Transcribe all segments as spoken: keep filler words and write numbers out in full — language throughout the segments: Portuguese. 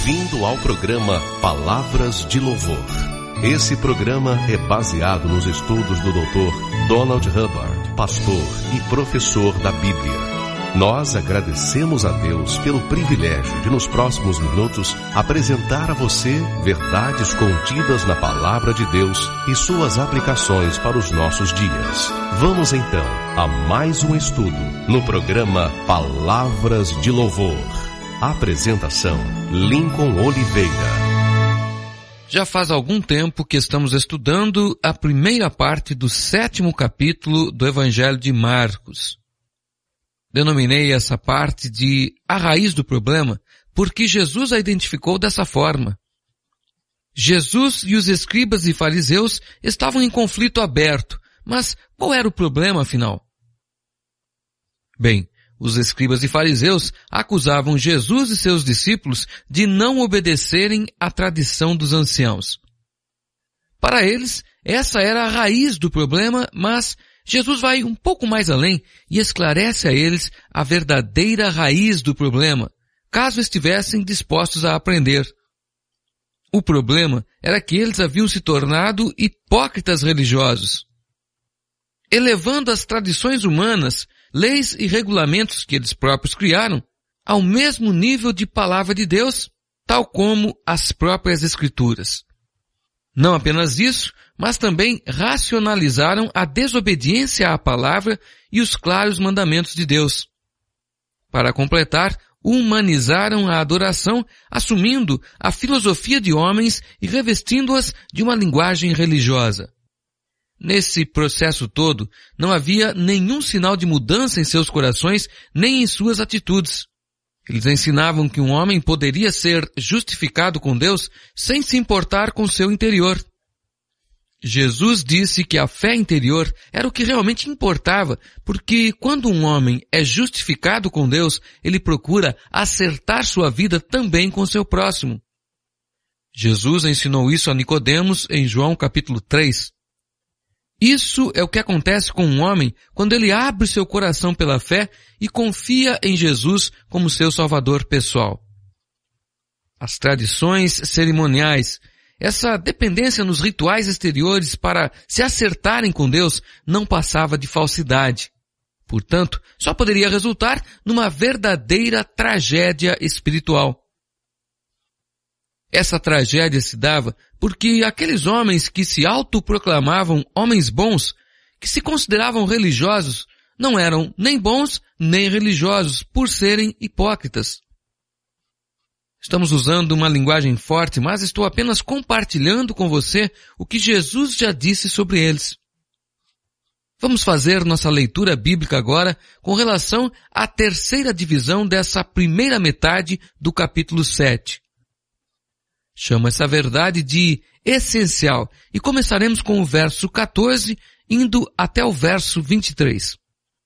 Bem-vindo ao programa Palavras de Louvor. Esse programa é baseado nos estudos do doutor Donald Hubbard, pastor e professor da Bíblia. Nós agradecemos a Deus pelo privilégio de, nos próximos minutos, apresentar a você verdades contidas na Palavra de Deus e suas aplicações para os nossos dias. Vamos então a mais um estudo no programa Palavras de Louvor. Apresentação: Lincoln Oliveira. Já faz algum tempo que estamos estudando a primeira parte do sétimo capítulo do Evangelho de Marcos. Denominei essa parte de a raiz do problema, porque Jesus a identificou dessa forma. Jesus e os escribas e fariseus estavam em conflito aberto, mas qual era o problema afinal? Bem, os escribas e fariseus acusavam Jesus e seus discípulos de não obedecerem à tradição dos anciãos. Para eles, essa era a raiz do problema, mas Jesus vai um pouco mais além e esclarece a eles a verdadeira raiz do problema, caso estivessem dispostos a aprender. O problema era que eles haviam se tornado hipócritas religiosos, elevando as tradições humanas, leis e regulamentos que eles próprios criaram, ao mesmo nível de palavra de Deus, tal como as próprias Escrituras. Não apenas isso, mas também racionalizaram a desobediência à palavra e os claros mandamentos de Deus. Para completar, humanizaram a adoração, assumindo a filosofia de homens e revestindo-as de uma linguagem religiosa. Nesse processo todo, não havia nenhum sinal de mudança em seus corações, nem em suas atitudes. Eles ensinavam que um homem poderia ser justificado com Deus sem se importar com seu interior. Jesus disse que a fé interior era o que realmente importava, porque quando um homem é justificado com Deus, ele procura acertar sua vida também com seu próximo. Jesus ensinou isso a Nicodemos em João capítulo três. Isso é o que acontece com um homem quando ele abre seu coração pela fé e confia em Jesus como seu Salvador pessoal. As tradições cerimoniais, essa dependência nos rituais exteriores para se acertarem com Deus não passava de falsidade. Portanto, só poderia resultar numa verdadeira tragédia espiritual. Essa tragédia se dava porque aqueles homens que se autoproclamavam homens bons, que se consideravam religiosos, não eram nem bons nem religiosos por serem hipócritas. Estamos usando uma linguagem forte, mas estou apenas compartilhando com você o que Jesus já disse sobre eles. Vamos fazer nossa leitura bíblica agora com relação à terceira divisão dessa primeira metade do capítulo sete. Chamo essa verdade de essencial e começaremos com o verso quatorze, indo até o verso vinte e três.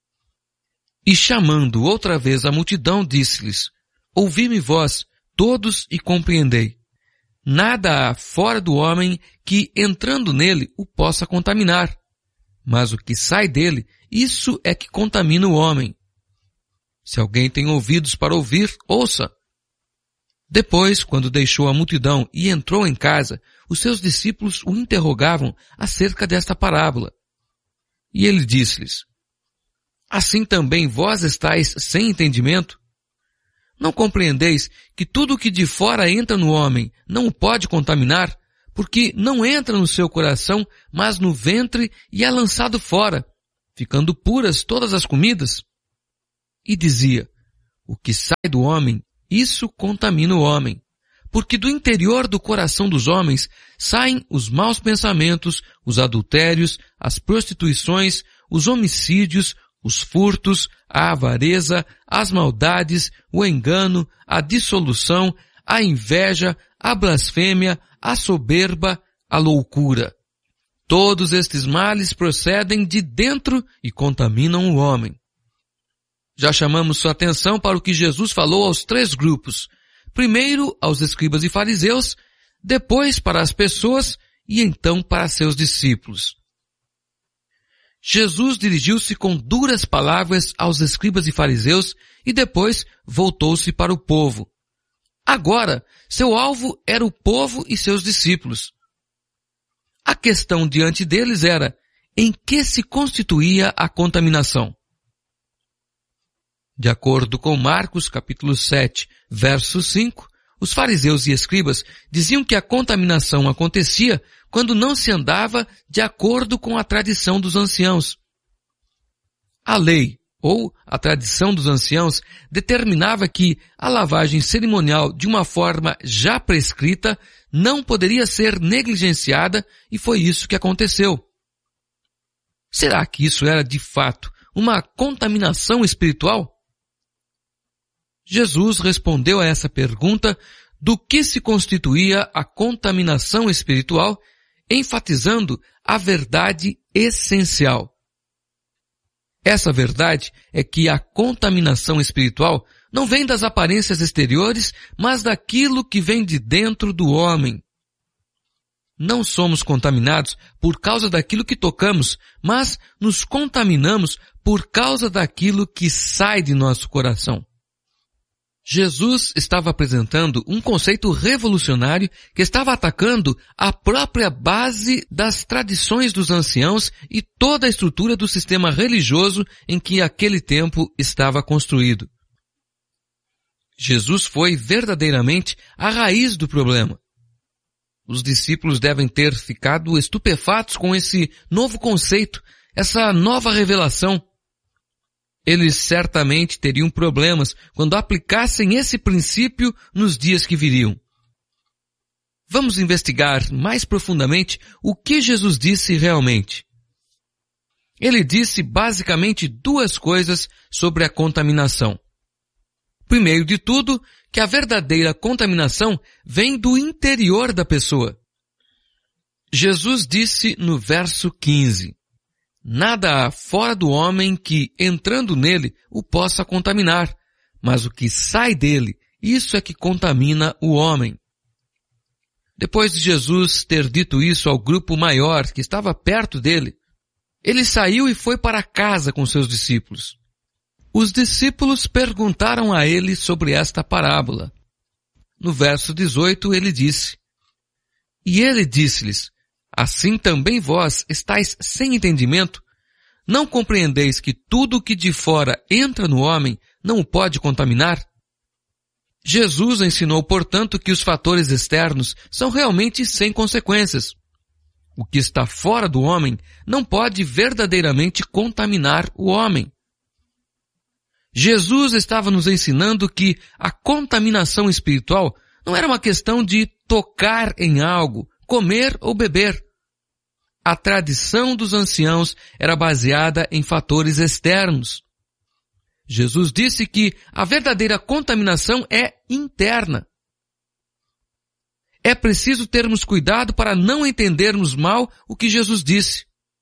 E chamando outra vez a multidão, disse-lhes: Ouvi-me vós, todos, e compreendei. Nada há fora do homem que, entrando nele, o possa contaminar. Mas o que sai dele, isso é que contamina o homem. Se alguém tem ouvidos para ouvir, ouça. Depois, quando deixou a multidão e entrou em casa, os seus discípulos o interrogavam acerca desta parábola. E ele disse-lhes: Assim também vós estáis sem entendimento? Não compreendeis que tudo o que de fora entra no homem não o pode contaminar, porque não entra no seu coração, mas no ventre e é lançado fora, ficando puras todas as comidas? E dizia: O que sai do homem, isso contamina o homem, porque do interior do coração dos homens saem os maus pensamentos, os adultérios, as prostituições, os homicídios, os furtos, a avareza, as maldades, o engano, a dissolução, a inveja, a blasfêmia, a soberba, a loucura. Todos estes males procedem de dentro e contaminam o homem. Já chamamos sua atenção para o que Jesus falou aos três grupos. Primeiro aos escribas e fariseus, depois para as pessoas e então para seus discípulos. Jesus dirigiu-se com duras palavras aos escribas e fariseus e depois voltou-se para o povo. Agora, seu alvo era o povo e seus discípulos. A questão diante deles era: em que se constituía a contaminação? De acordo com Marcos, capítulo sete, verso cinco, os fariseus e escribas diziam que a contaminação acontecia quando não se andava de acordo com a tradição dos anciãos. A lei, ou a tradição dos anciãos, determinava que a lavagem cerimonial de uma forma já prescrita não poderia ser negligenciada, e foi isso que aconteceu. Será que isso era de fato uma contaminação espiritual? Jesus respondeu a essa pergunta do que se constituía a contaminação espiritual, enfatizando a verdade essencial. Essa verdade é que a contaminação espiritual não vem das aparências exteriores, mas daquilo que vem de dentro do homem. Não somos contaminados por causa daquilo que tocamos, mas nos contaminamos por causa daquilo que sai de nosso coração. Jesus estava apresentando um conceito revolucionário que estava atacando a própria base das tradições dos anciãos e toda a estrutura do sistema religioso em que aquele tempo estava construído. Jesus foi verdadeiramente a raiz do problema. Os discípulos devem ter ficado estupefatos com esse novo conceito, essa nova revelação. Eles certamente teriam problemas quando aplicassem esse princípio nos dias que viriam. Vamos investigar mais profundamente o que Jesus disse realmente. Ele disse basicamente duas coisas sobre a contaminação. Primeiro de tudo, que a verdadeira contaminação vem do interior da pessoa. Jesus disse no verso quinze: nada há fora do homem que, entrando nele, o possa contaminar, mas o que sai dele, isso é que contamina o homem. Depois de Jesus ter dito isso ao grupo maior que estava perto dele, ele saiu e foi para casa com seus discípulos. Os discípulos perguntaram a ele sobre esta parábola. No verso dezoito ele disse: e ele disse-lhes: assim também vós estáis sem entendimento? Não compreendeis que tudo o que de fora entra no homem não o pode contaminar? Jesus ensinou, portanto, que os fatores externos são realmente sem consequências. O que está fora do homem não pode verdadeiramente contaminar o homem. Jesus estava nos ensinando que a contaminação espiritual não era uma questão de tocar em algo, comer ou beber. A tradição dos anciãos era baseada em fatores externos. Jesus disse que a verdadeira contaminação é interna. É preciso termos cuidado para não entendermos mal o que Jesus disse.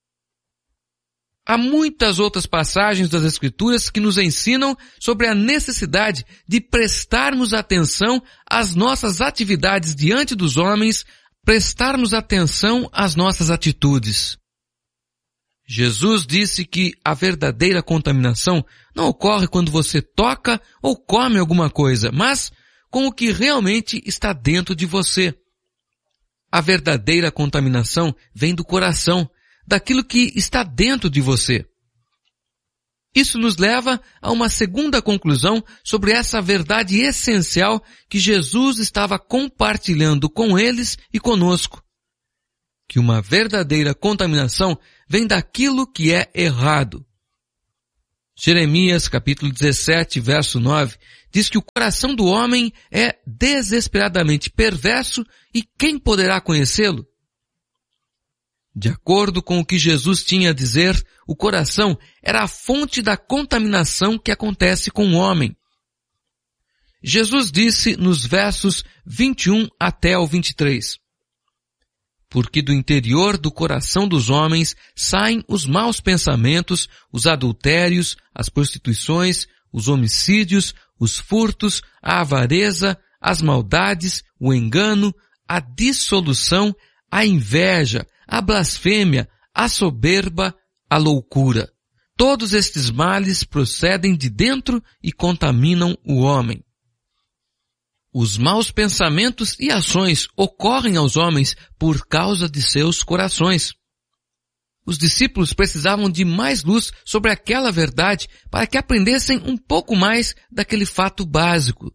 Há muitas outras passagens das Escrituras que nos ensinam sobre a necessidade de prestarmos atenção às nossas atividades diante dos homens, prestarmos atenção às nossas atitudes. Jesus disse que a verdadeira contaminação não ocorre quando você toca ou come alguma coisa, mas com o que realmente está dentro de você. A verdadeira contaminação vem do coração, daquilo que está dentro de você. Isso nos leva a uma segunda conclusão sobre essa verdade essencial que Jesus estava compartilhando com eles e conosco. Que uma verdadeira contaminação vem daquilo que é errado. Jeremias, capítulo dezessete, verso nove, diz que o coração do homem é desesperadamente perverso e quem poderá conhecê-lo? De acordo com o que Jesus tinha a dizer, o coração era a fonte da contaminação que acontece com o homem. Jesus disse nos versos vinte e um até o vinte e três, porque do interior do coração dos homens saem os maus pensamentos, os adultérios, as prostituições, os homicídios, os furtos, a avareza, as maldades, o engano, a dissolução, a inveja, a blasfêmia, a soberba, a loucura. Todos estes males procedem de dentro e contaminam o homem. Os maus pensamentos e ações ocorrem aos homens por causa de seus corações. Os discípulos precisavam de mais luz sobre aquela verdade para que aprendessem um pouco mais daquele fato básico.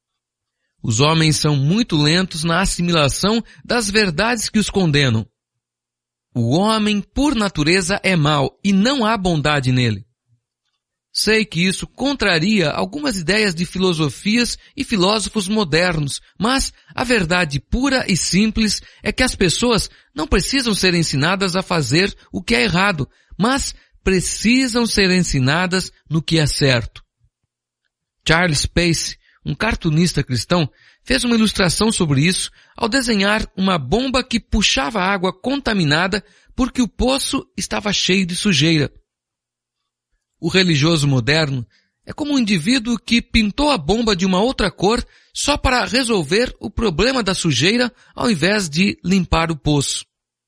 Os homens são muito lentos na assimilação das verdades que os condenam. O homem, por natureza, é mau e não há bondade nele. Sei que isso contraria algumas ideias de filosofias e filósofos modernos, mas a verdade pura e simples é que as pessoas não precisam ser ensinadas a fazer o que é errado, mas precisam ser ensinadas no que é certo. Charles Pace, um cartunista cristão, fez uma ilustração sobre isso ao desenhar uma bomba que puxava água contaminada porque o poço estava cheio de sujeira. O religioso moderno é como um indivíduo que pintou a bomba de uma outra cor só para resolver o problema da sujeira ao invés de limpar o poço.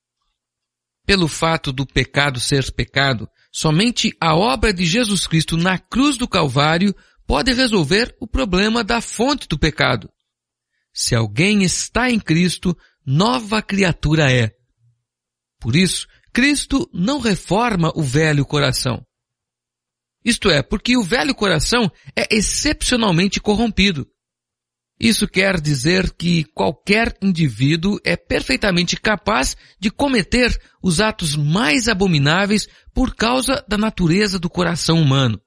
Pelo fato do pecado ser pecado, somente a obra de Jesus Cristo na cruz do Calvário pode resolver o problema da fonte do pecado. Se alguém está em Cristo, nova criatura é. Por isso, Cristo não reforma o velho coração. Isto é, porque o velho coração é excepcionalmente corrompido. Isso quer dizer que qualquer indivíduo é perfeitamente capaz de cometer os atos mais abomináveis por causa da natureza do coração humano.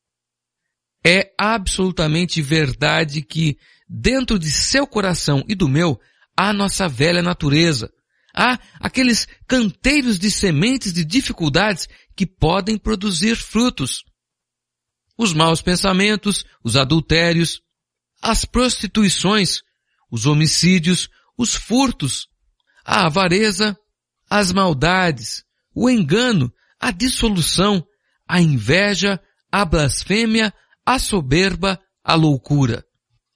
É absolutamente verdade que dentro de seu coração e do meu há nossa velha natureza. Há aqueles canteiros de sementes de dificuldades que podem produzir frutos. Os maus pensamentos, os adultérios, as prostituições, os homicídios, os furtos, a avareza, as maldades, o engano, a dissolução, a inveja, a blasfêmia, a soberba, a loucura.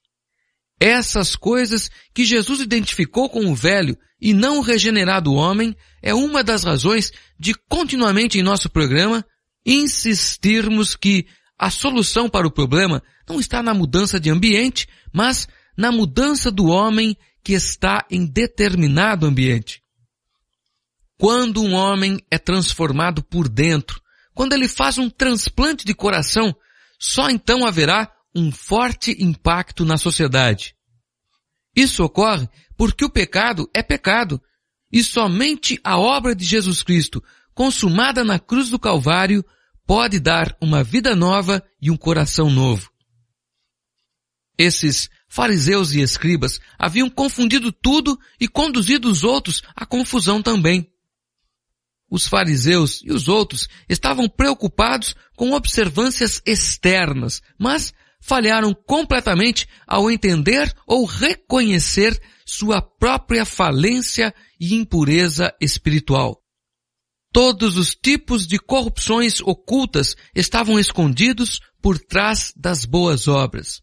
Essas coisas que Jesus identificou com o velho e não o regenerado homem é uma das razões de continuamente em nosso programa insistirmos que a solução para o problema não está na mudança de ambiente, mas na mudança do homem que está em determinado ambiente. Quando um homem é transformado por dentro, quando ele faz um transplante de coração, só então haverá um forte impacto na sociedade. Isso ocorre porque o pecado é pecado, e somente a obra de Jesus Cristo, consumada na cruz do Calvário, pode dar uma vida nova e um coração novo. Esses fariseus e escribas haviam confundido tudo e conduzido os outros à confusão também. Os fariseus e os outros estavam preocupados com observâncias externas, mas falharam completamente ao entender ou reconhecer sua própria falência e impureza espiritual. Todos os tipos de corrupções ocultas estavam escondidos por trás das boas obras.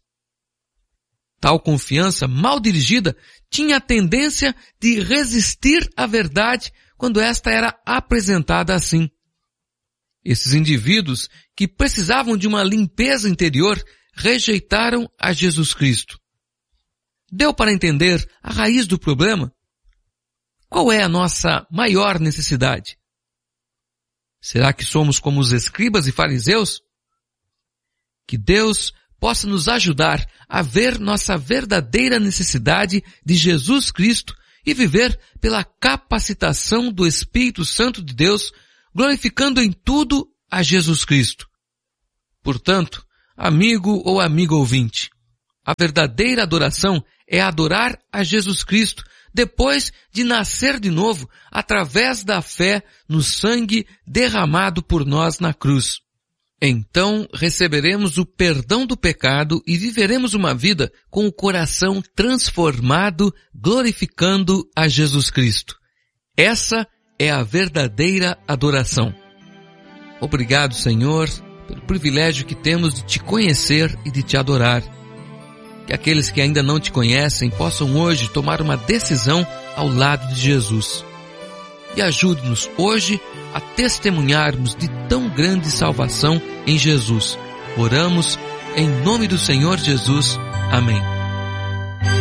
Tal confiança mal dirigida tinha a tendência de resistir à verdade quando esta era apresentada assim. Esses indivíduos que precisavam de uma limpeza interior rejeitaram a Jesus Cristo. Deu para entender a raiz do problema? Qual é a nossa maior necessidade? Será que somos como os escribas e fariseus? Que Deus possa nos ajudar a ver nossa verdadeira necessidade de Jesus Cristo e viver pela capacitação do Espírito Santo de Deus, glorificando em tudo a Jesus Cristo. Portanto, amigo ou amigo ouvinte, a verdadeira adoração é adorar a Jesus Cristo depois de nascer de novo através da fé no sangue derramado por nós na cruz. Então receberemos o perdão do pecado e viveremos uma vida com o coração transformado, glorificando a Jesus Cristo. Essa é a verdadeira adoração. Obrigado, Senhor, pelo privilégio que temos de te conhecer e de te adorar. Que aqueles que ainda não te conhecem possam hoje tomar uma decisão ao lado de Jesus. E ajude-nos hoje a testemunharmos de tão grande salvação em Jesus. Oramos em nome do Senhor Jesus. Amém.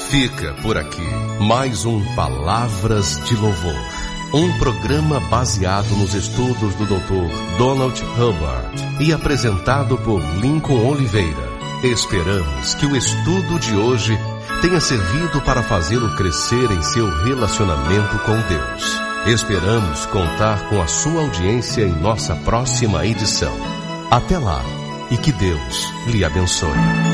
Fica por aqui mais um Palavras de Louvor, um programa baseado nos estudos do doutor Donald Hubbard e apresentado por Lincoln Oliveira. Esperamos que o estudo de hoje tenha servido para fazê-lo crescer em seu relacionamento com Deus. Esperamos contar com a sua audiência em nossa próxima edição. Até lá e que Deus lhe abençoe.